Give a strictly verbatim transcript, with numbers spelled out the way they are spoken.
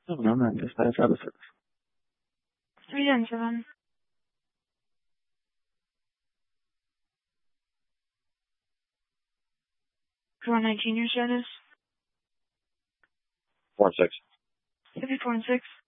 No, no, no, ya está, está, está. three ten seven. four nineteen, your status? Four and six. Maybe four and six.